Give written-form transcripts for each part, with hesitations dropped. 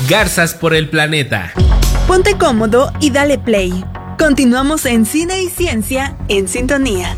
Garzas por el planeta. Ponte cómodo y dale play. Continuamos en Cine y Ciencia en Sintonía.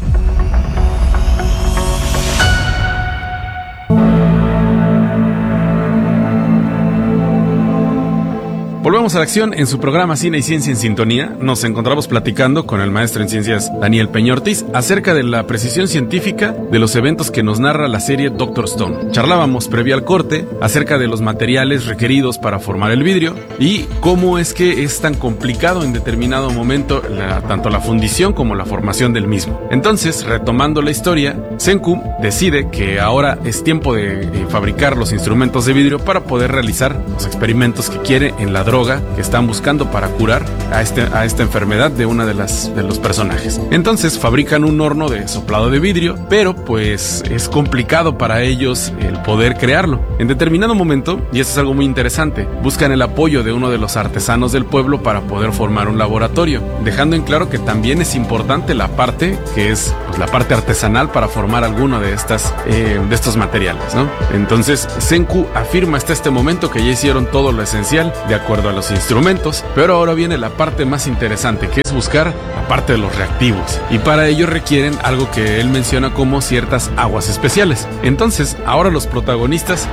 Volvemos a la acción en su programa Cine y Ciencia en Sintonía. Nos encontramos platicando con el maestro en ciencias Daniel Peña Ortiz acerca de la precisión científica de los eventos que nos narra la serie Doctor Stone. Charlábamos previo al corte acerca de los materiales requeridos para formar el vidrio y cómo es que es tan complicado en determinado momento tanto la fundición como la formación del mismo. Entonces, retomando la historia, Senku decide que ahora es tiempo de fabricar los instrumentos de vidrio para poder realizar los experimentos que quiere en la droga que están buscando para curar a esta enfermedad de una de los personajes. Entonces fabrican un horno de soplado de vidrio, pero pues es complicado para ellos el poder crearlo. En determinado momento, y esto es algo muy interesante, buscan el apoyo de uno de los artesanos del pueblo para poder formar un laboratorio, dejando en claro que también es importante la parte que es pues, la parte artesanal para formar alguno de estos materiales, ¿no? Entonces Senku afirma hasta este momento que ya hicieron todo lo esencial de acuerdo a los instrumentos, pero ahora viene la parte más interesante, que es buscar la parte de los reactivos, y para ello requieren algo que él menciona como ciertas aguas especiales. Entonces ahora los protagonistas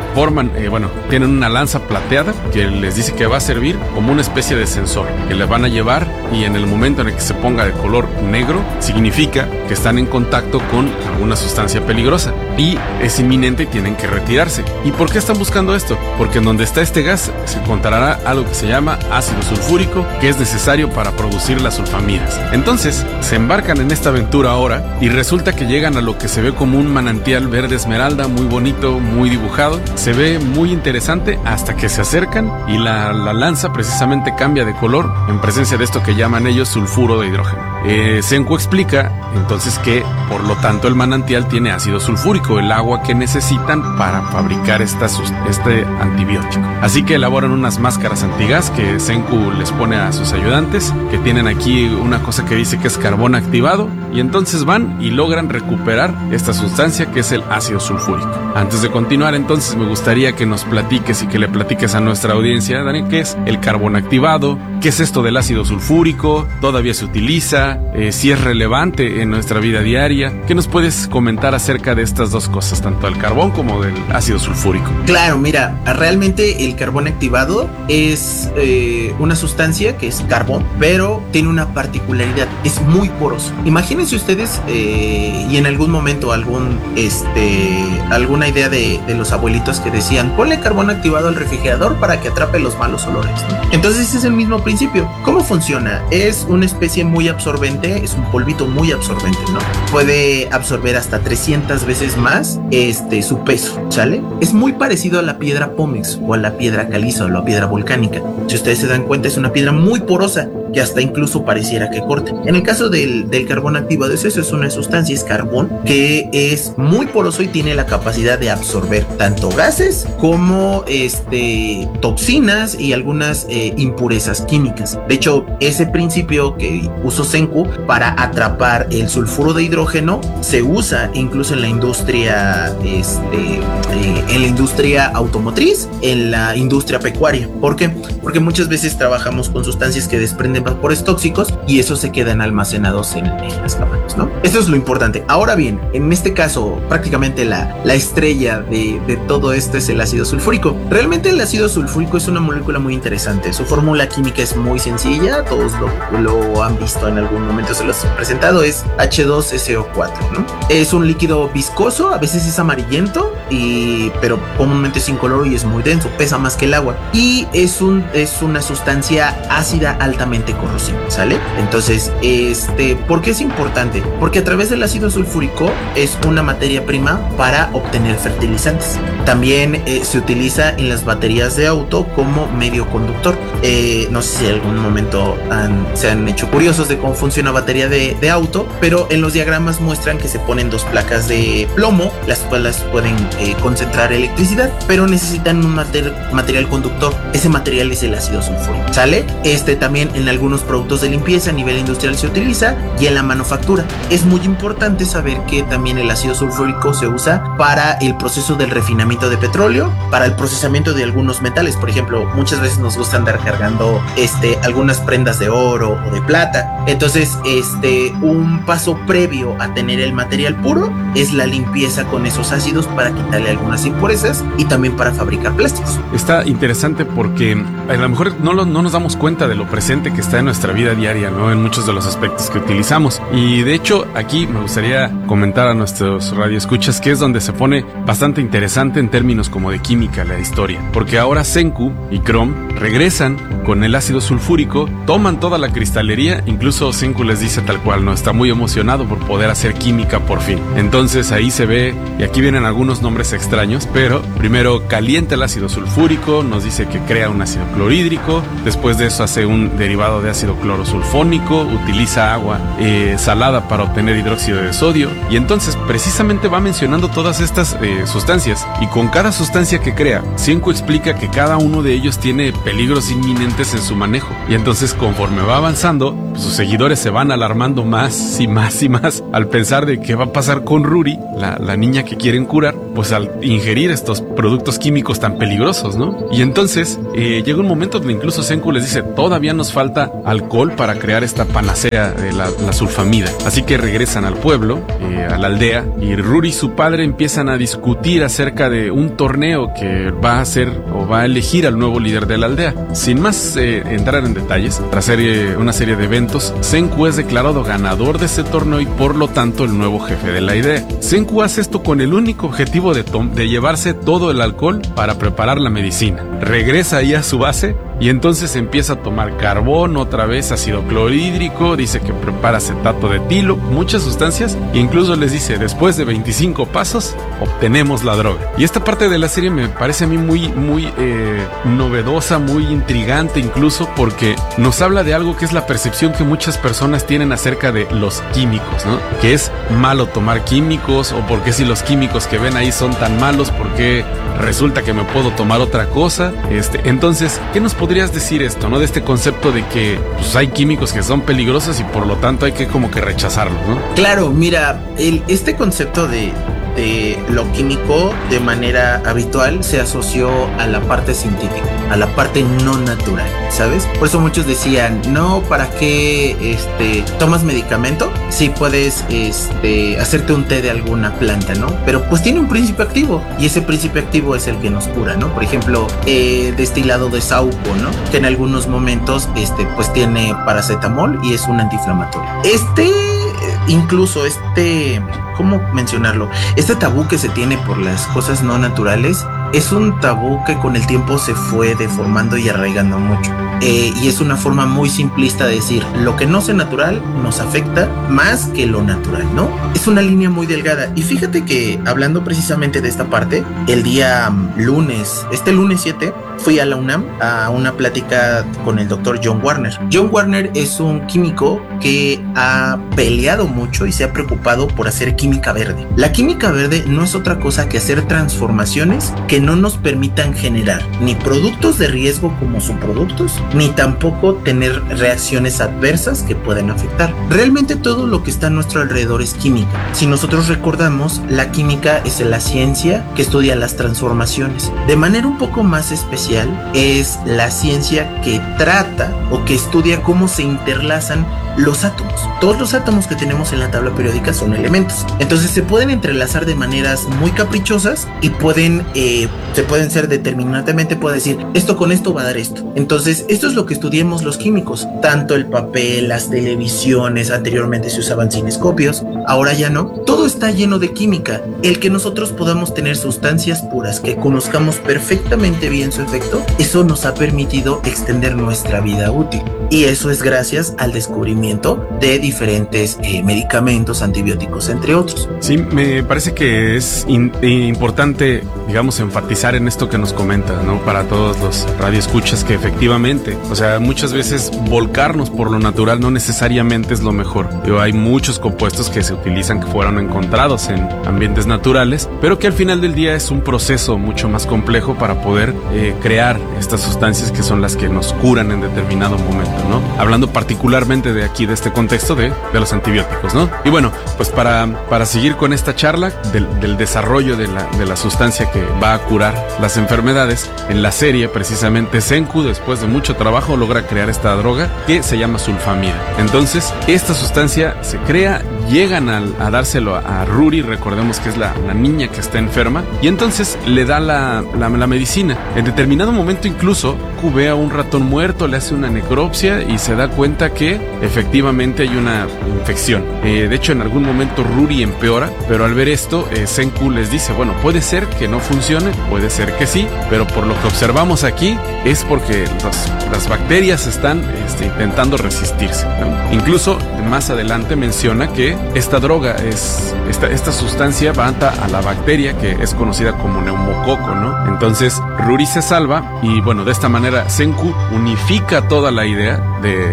tienen una lanza plateada que les dice que va a servir como una especie de sensor que les van a llevar, y en el momento en el que se ponga de color negro significa que están en contacto con alguna sustancia peligrosa y es inminente y tienen que retirarse. ¿Y por qué están buscando esto? Porque en donde está este gas se encontrará algo que se llama ácido sulfúrico, que es necesario para producir las sulfamidas. Entonces se embarcan en esta aventura ahora y resulta que llegan a lo que se ve como un manantial verde esmeralda, muy bonito, muy dibujado, se ve muy interesante hasta que se acercan y la lanza precisamente cambia de color en presencia de esto que llaman ellos sulfuro de hidrógeno. Senku explica entonces que por lo tanto el manantial tiene ácido sulfúrico, el agua que necesitan para fabricar este antibiótico. Así que elaboran unas máscaras antigas que Senku les pone a sus ayudantes, que tienen aquí una cosa que dice que es carbón activado, y entonces van y logran recuperar esta sustancia que es el ácido sulfúrico. Antes de continuar, entonces me gustaría que nos platiques y que le platiques a nuestra audiencia, Dani, qué es el carbón activado, qué es esto del ácido sulfúrico, todavía se utiliza, si es relevante en nuestra vida diaria. ¿Qué nos puedes comentar acerca de estas dos cosas, tanto del carbón como del ácido sulfúrico? Claro, mira, realmente el carbón activado es una sustancia que es carbón, pero tiene una particularidad, es muy poroso. Imagínense ustedes, y en algún momento alguna idea de los abuelitos que decían, ponle carbón activado al refrigerador para que atrape los malos olores, ¿no? Entonces ese es el mismo principio. ¿Cómo funciona? Es una especie muy absorbente, es un polvito muy absorbente, ¿no? Puede absorber hasta 300 veces más su peso, ¿sale? Es muy parecido a la piedra pómez o a la piedra caliza o a la piedra volcánica. Si ustedes se dan cuenta, es una piedra muy porosa que hasta incluso pareciera que corte. En el caso del carbón activado, eso es una sustancia, es carbón, que es muy poroso y tiene la capacidad de absorber tanto gases como toxinas y algunas impurezas químicas. De hecho, ese principio que usó Senku para atrapar el sulfuro de hidrógeno se usa incluso en la industria automotriz, en la industria pecuaria. ¿Por qué? Porque muchas veces trabajamos con sustancias que desprenden vapores tóxicos y esos se quedan almacenados en las cabañas, ¿no? Esto es lo importante. Ahora bien, en este caso, prácticamente la estrella de todo esto es el ácido sulfúrico. Realmente el ácido sulfúrico es una molécula muy interesante. Su fórmula química es muy sencilla, todos lo han visto en algún momento, se los he presentado, es H2SO4, ¿no? Es un líquido viscoso, a veces es amarillento, pero comúnmente es incoloro y es muy denso, pesa más que el agua, y es una sustancia ácida altamente corrosiva, ¿sale? Entonces, ¿por qué es importante? Porque a través del ácido sulfúrico es una materia prima para obtener fertilizantes. También se utiliza en las baterías de auto como medio conductor. No sé si en algún momento se han hecho curiosos de cómo funciona una batería de auto, pero en los diagramas muestran que se ponen dos placas de plomo, las cuales pueden concentrar electricidad, pero necesitan un material conductor. Ese material es el ácido sulfúrico, ¿sale? También en algunos productos de limpieza a nivel industrial se utiliza y en la manufactura. Es muy importante saber que también el ácido sulfúrico se usa para el proceso del refinamiento de petróleo, para el procesamiento de algunos metales. Por ejemplo, muchas veces nos gusta andar cargando algunas prendas de oro o de plata. Entonces, un paso previo a tener el material puro es la limpieza con esos ácidos para quitarle algunas impurezas y también para fabricar plásticos. Está interesante porque a lo mejor no nos damos cuenta de lo presente que está en nuestra vida diaria, ¿no? En muchos de los aspectos que utilizamos. Y de hecho, aquí me gustaría comentar a nuestros radioescuchas que es donde se pone bastante interesante en términos como de química la historia. Porque ahora Senku y Chrome regresan con el ácido sulfúrico, toman toda la cristalería, incluso Senku les dice tal cual, ¿no? Está muy emocionado por poder hacer química por fin. Entonces ahí se ve, y aquí vienen algunos nombres extraños, pero primero calienta el ácido sulfúrico, nos dice que crea un ácido clorhídrico, después de eso hace un derivado de ácido clorosulfónico, utiliza agua salada para obtener hidróxido de sodio, y entonces precisamente va mencionando todas estas sustancias, y con cada sustancia que crea, Senku explica que cada uno de ellos tiene peligros inminentes en su manejo, y entonces conforme va avanzando, pues sus seguidores se van alarmando más y más y más al pensar de qué va a pasar con Ruri, la niña que quieren curar, pues al ingerir estos productos químicos tan peligrosos, ¿no? Y entonces llega un momento donde incluso Senku les dice, todavía nos falta alcohol para crear esta panacea de la sulfamida. Así que regresan al pueblo, a la aldea, y Ruri y su padre empiezan a discutir acerca de un torneo que va a hacer o va a elegir al nuevo líder de la aldea. Sin más entrar en detalles, tras una serie de eventos, Senku es declarado ganador de ese torneo y por lo tanto el nuevo jefe de la aldea. Senku hace esto con el único objetivo de llevarse todo el alcohol para preparar la medicina. Regresa ahí a su base y entonces empieza a tomar carbón, otra vez ácido clorhídrico, dice que prepara acetato de etilo, muchas sustancias, e incluso les dice, después de 25 pasos, obtenemos la droga. Y esta parte de la serie me parece a mí muy novedosa, muy intrigante incluso, porque nos habla de algo que es la percepción que muchas personas tienen acerca de los químicos, ¿no? Que es malo tomar químicos, o porque si los químicos que ven ahí son tan malos, porque resulta que me puedo tomar otra cosa. Entonces, ¿qué nos podrías decir esto, no? De este concepto de que pues, hay químicos que son peligrosos y por lo tanto hay que como que rechazarlos, ¿no? Claro, mira, este concepto de lo químico de manera habitual se asoció a la parte científica, a la parte no natural, ¿sabes? Por eso muchos decían, no, ¿para qué tomas medicamento? Si puedes hacerte un té de alguna planta, ¿no? Pero pues tiene un principio activo y ese principio activo es el que nos cura, ¿no? Por ejemplo, destilado de saúco, ¿no? Que en algunos momentos pues tiene paracetamol y es un antiinflamatorio. Incluso ¿cómo mencionarlo? Este tabú que se tiene por las cosas no naturales es un tabú que con el tiempo se fue deformando y arraigando mucho. Y es una forma muy simplista de decir, lo que no sea natural nos afecta más que lo natural, ¿no? Es una línea muy delgada. Y fíjate que hablando precisamente de esta parte, el día lunes 7, fui a la UNAM a una plática con el doctor John Warner. John Warner es un químico que ha peleado mucho y se ha preocupado por hacer química verde. La química verde no es otra cosa que hacer transformaciones que no nos permitan generar ni productos de riesgo como subproductos, ni tampoco tener reacciones adversas que pueden afectar. Realmente todo lo que está a nuestro alrededor es química. Si nosotros recordamos, la química es la ciencia que estudia las transformaciones. De manera un poco más especial, es la ciencia que trata o que estudia cómo se interlazan los átomos. Todos los átomos que tenemos en la tabla periódica son elementos. Entonces se pueden entrelazar de maneras muy caprichosas y se pueden ser determinantemente, puede decir, esto con esto va a dar esto. Entonces esto es lo que estudiamos los químicos. Tanto el papel, las televisiones, anteriormente se usaban cinescopios, ahora ya no. Todo está lleno de química. El que nosotros podamos tener sustancias puras, que conozcamos perfectamente bien su efecto, eso nos ha permitido extender nuestra vida útil. Y eso es gracias al descubrimiento descubrimiento de diferentes medicamentos, antibióticos, entre otros. Sí, me parece que es importante, digamos, enfatizar en esto que nos comentas, ¿no? Para todos los radioescuchas, que efectivamente, o sea, muchas veces volcarnos por lo natural no necesariamente es lo mejor. Hay muchos compuestos que se utilizan, que fueron encontrados en ambientes naturales, pero que al final del día es un proceso mucho más complejo para poder crear estas sustancias que son las que nos curan en determinado momento, ¿no? Hablando particularmente de aquí, de este contexto de los antibióticos, ¿no? Y bueno, pues para seguir con esta charla del desarrollo de la sustancia que va a curar las enfermedades, en la serie precisamente Senku, después de mucho trabajo, logra crear esta droga que se llama sulfamida. Entonces, esta sustancia se crea, llegan a dárselo a Ruri, recordemos que es la niña que está enferma, y entonces le da la medicina. En determinado momento incluso ve a un ratón muerto, le hace una necropsia y se da cuenta que efectivamente hay una infección. De hecho, en algún momento Ruri empeora, pero al ver esto, Senku les dice, bueno, puede ser que no funcione, puede ser que sí, pero por lo que observamos aquí es porque las bacterias están intentando resistirse, ¿no? Incluso más adelante menciona que esta droga esta sustancia va a la bacteria que es conocida como neumococo, ¿no? Entonces Ruri se salva y bueno, de esta manera Senku unifica toda la idea de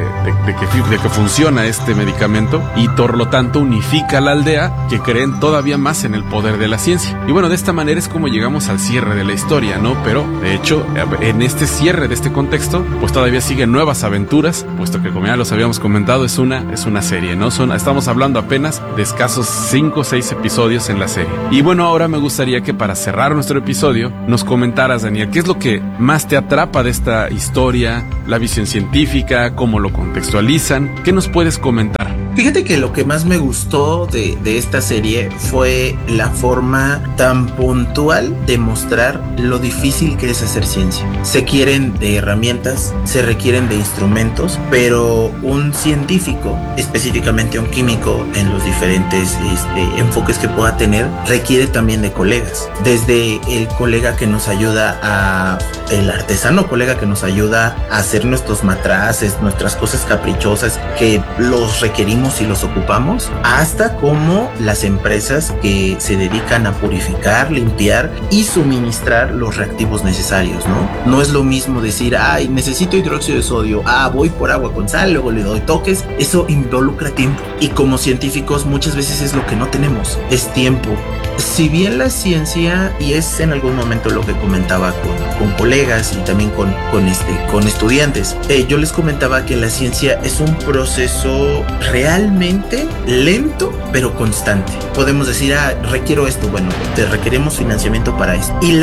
que funciona este medicamento y por lo tanto unifica a la aldea, que creen todavía más en el poder de la ciencia. Y bueno, de esta manera es como llegamos al cierre de la historia, ¿no? Pero de hecho, en este cierre de este contexto, pues todavía siguen nuevas aventuras, puesto que, como ya los habíamos comentado, es una serie, ¿no? Estamos hablando apenas de escasos 5 o 6 episodios en la serie. Y bueno, ahora me gustaría que para cerrar nuestro episodio nos comentaras, Daniel, ¿qué es lo que más te atrapa de esta historia? La visión científica, cómo lo contextualizan, ¿qué nos puedes comentar? Fíjate que lo que más me gustó de esta serie fue la forma tan puntual de mostrar lo difícil que es hacer ciencia. Se quieren de herramientas, se requieren de instrumentos, pero un científico, específicamente un químico, en los diferentes enfoques que pueda tener, requiere también de colegas. Desde el colega que nos ayuda el artesano colega que nos ayuda a hacer nuestros matraces, nuestras cosas caprichosas que los requerimos y los ocupamos, hasta como las empresas que se dedican a purificar, limpiar y suministrar los reactivos necesarios, ¿no? No es lo mismo decir, ay, necesito hidróxido de sodio, voy por agua con sal, luego le doy toques. Eso involucra tiempo y como científicos muchas veces es lo que no tenemos, es tiempo. Si bien la ciencia, y es en algún momento lo que comentaba con colegas y también con estudiantes, yo les comentaba que la ciencia es un proceso realmente lento pero constante. Podemos decir, requiero esto, bueno, te requerimos financiamiento para esto. Y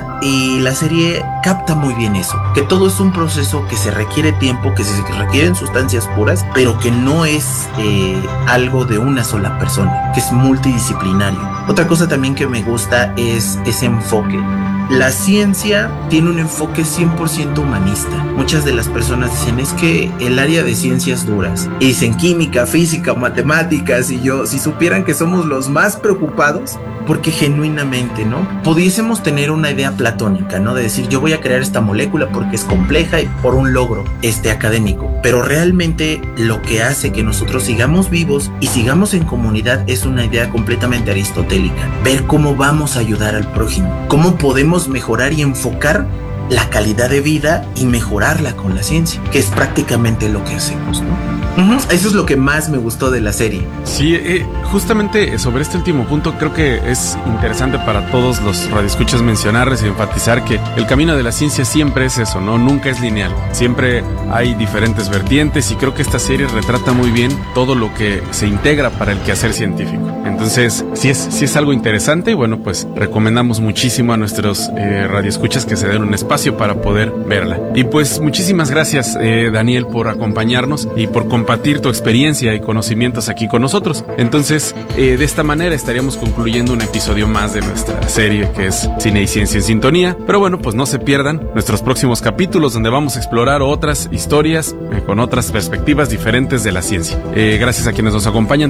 la serie capta muy bien eso, que todo es un proceso que se requiere tiempo, que se requieren sustancias puras, pero que no es algo de una sola persona, que es multidisciplinario. Otra cosa también que me gusta es ese enfoque. La ciencia tiene un enfoque 100% humanista. Muchas de las personas dicen, es que el área de ciencias duras, y dicen química, física, matemáticas, y si supieran que somos los más preocupados, porque genuinamente, ¿no? Pudiésemos tener una idea platónica, ¿no? De decir, yo voy a crear esta molécula porque es compleja y por un logro académico. Pero realmente lo que hace que nosotros sigamos vivos y sigamos en comunidad es una idea completamente aristotélica. Ver cómo vamos a ayudar al prójimo, cómo podemos mejorar y enfocar la calidad de vida y mejorarla con la ciencia, que es prácticamente lo que hacemos, ¿no? Eso es lo que más me gustó de la serie. Sí, justamente sobre este último punto creo que es interesante para todos los radioescuchas mencionarles y enfatizar que el camino de la ciencia siempre es eso, ¿no? Nunca es lineal. Siempre hay diferentes vertientes y creo que esta serie retrata muy bien todo lo que se integra para el quehacer científico. Entonces, sí es algo interesante y bueno, pues recomendamos muchísimo a nuestros radioescuchas que se den un espacio para poder verla. Y pues muchísimas gracias, Daniel, por acompañarnos y por compartir tu experiencia y conocimientos aquí con nosotros. Entonces, de esta manera estaríamos concluyendo un episodio más de nuestra serie que es Cine y Ciencia en Sintonía. Pero bueno, pues no se pierdan nuestros próximos capítulos donde vamos a explorar otras historias con otras perspectivas diferentes de la ciencia. Gracias a quienes nos acompañan